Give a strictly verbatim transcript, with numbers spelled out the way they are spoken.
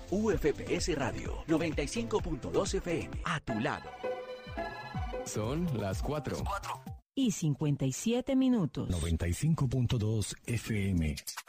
U F P S Radio noventa y cinco punto dos F M. A tu lado. Son las cuatro. Y cincuenta y siete minutos. noventa y cinco punto dos F M.